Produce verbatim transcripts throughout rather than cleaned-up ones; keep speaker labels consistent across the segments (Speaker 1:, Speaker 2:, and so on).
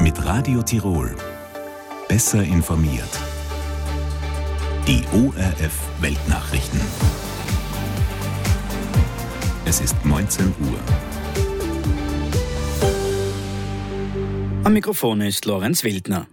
Speaker 1: Mit Radio Tirol. Besser informiert. Die O R F Weltnachrichten. Es ist neunzehn Uhr.
Speaker 2: Am Mikrofon ist Lorenz Wildner.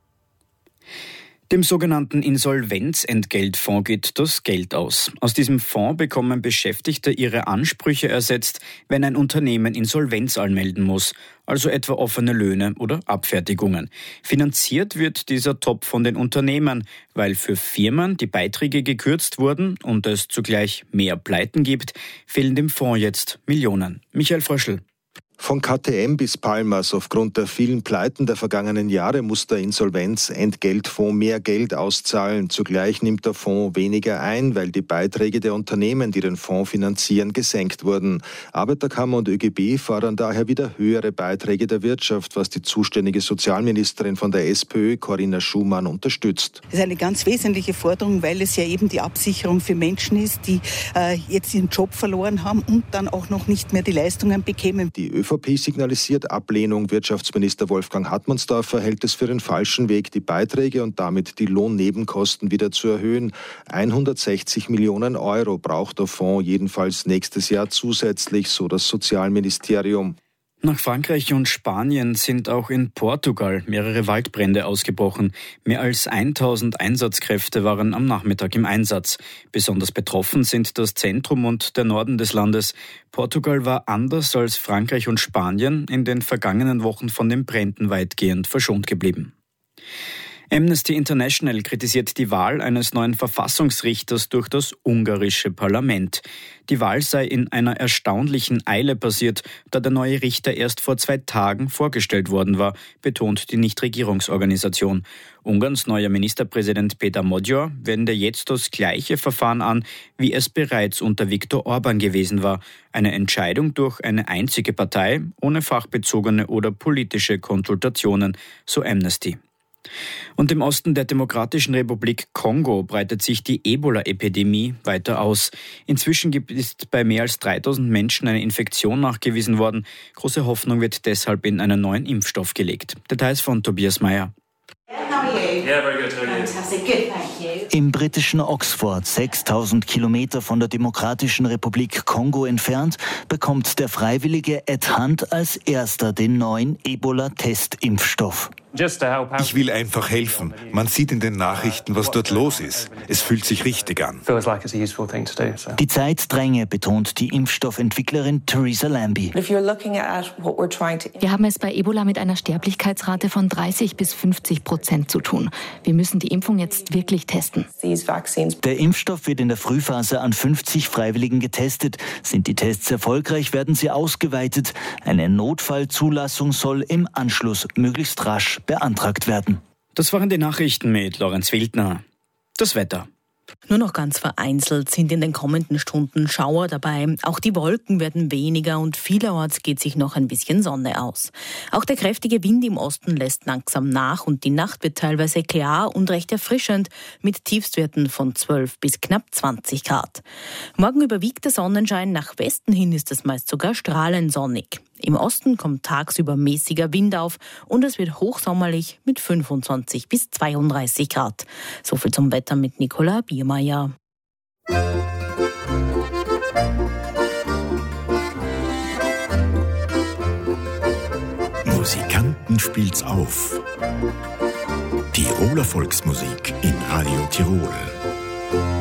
Speaker 2: Dem sogenannten Insolvenzentgeltfonds geht das Geld aus. Aus diesem Fonds bekommen Beschäftigte ihre Ansprüche ersetzt, wenn ein Unternehmen Insolvenz anmelden muss, also etwa offene Löhne oder Abfertigungen. Finanziert wird dieser Topf von den Unternehmen, weil für Firmen die Beiträge gekürzt wurden und es zugleich mehr Pleiten gibt, fehlen dem Fonds jetzt Millionen. Michael Fröschl.
Speaker 3: Von K T M bis Palmas, aufgrund der vielen Pleiten der vergangenen Jahre muss der Insolvenzentgeltfonds mehr Geld auszahlen. Zugleich nimmt der Fonds weniger ein, weil die Beiträge der Unternehmen, die den Fonds finanzieren, gesenkt wurden. Arbeiterkammer und Ö G B fordern daher wieder höhere Beiträge der Wirtschaft, was die zuständige Sozialministerin von der SPÖ, Corinna Schumann, unterstützt.
Speaker 4: Das ist eine ganz wesentliche Forderung, weil es ja eben die Absicherung für Menschen ist, die äh, jetzt ihren Job verloren haben und dann auch noch nicht mehr die Leistungen bekämen.
Speaker 3: Die ÖVP signalisiert Ablehnung. Wirtschaftsminister Wolfgang Hartmannsdorfer hält es für den falschen Weg, die Beiträge und damit die Lohnnebenkosten wieder zu erhöhen. hundertsechzig Millionen Euro braucht der Fonds jedenfalls nächstes Jahr zusätzlich, so das Sozialministerium.
Speaker 2: Nach Frankreich und Spanien sind auch in Portugal mehrere Waldbrände ausgebrochen. Mehr als tausend Einsatzkräfte waren am Nachmittag im Einsatz. Besonders betroffen sind das Zentrum und der Norden des Landes. Portugal war anders als Frankreich und Spanien in den vergangenen Wochen von den Bränden weitgehend verschont geblieben. Amnesty International kritisiert die Wahl eines neuen Verfassungsrichters durch das ungarische Parlament. Die Wahl sei in einer erstaunlichen Eile passiert, da der neue Richter erst vor zwei Tagen vorgestellt worden war, betont die Nichtregierungsorganisation. Ungarns neuer Ministerpräsident Péter Magyar wende jetzt das gleiche Verfahren an, wie es bereits unter Viktor Orban gewesen war. Eine Entscheidung durch eine einzige Partei, ohne fachbezogene oder politische Konsultationen, so Amnesty. Und im Osten der Demokratischen Republik Kongo breitet sich die Ebola-Epidemie weiter aus. Inzwischen gibt es bei mehr als dreitausend Menschen eine Infektion nachgewiesen worden. Große Hoffnung wird deshalb in einen neuen Impfstoff gelegt. Details von Tobias Meyer.
Speaker 5: Im britischen Oxford, sechstausend Kilometer von der Demokratischen Republik Kongo entfernt, bekommt der Freiwillige Ed Hunt als erster den neuen Ebola-Testimpfstoff.
Speaker 6: Ich will einfach helfen. Man sieht in den Nachrichten, was dort los ist. Es fühlt sich richtig an.
Speaker 5: Die Zeit dränge, betont die Impfstoffentwicklerin Theresa Lambie.
Speaker 7: Wir haben es bei Ebola mit einer Sterblichkeitsrate von dreißig bis fünfzig Prozent zu tun. Wir müssen die Impfung jetzt wirklich testen.
Speaker 5: Der Impfstoff wird in der Frühphase an fünfzig Freiwilligen getestet. Sind die Tests erfolgreich, werden sie ausgeweitet. Eine Notfallzulassung soll im Anschluss möglichst rasch beantragt werden.
Speaker 2: Das waren die Nachrichten mit Lorenz Wildner. Das Wetter.
Speaker 8: Nur noch ganz vereinzelt sind in den kommenden Stunden Schauer dabei. Auch die Wolken werden weniger und vielerorts geht sich noch ein bisschen Sonne aus. Auch der kräftige Wind im Osten lässt langsam nach und die Nacht wird teilweise klar und recht erfrischend mit Tiefstwerten von zwölf bis knapp zwanzig Grad. Morgen überwiegt der Sonnenschein, nach Westen hin ist es meist sogar strahlend sonnig. Im Osten kommt tagsüber mäßiger Wind auf und es wird hochsommerlich mit fünfundzwanzig bis zweiunddreißig Grad. So viel zum Wetter mit Nicola Biermeier.
Speaker 1: Musikanten spielt's auf. Tiroler Volksmusik in Radio Tirol.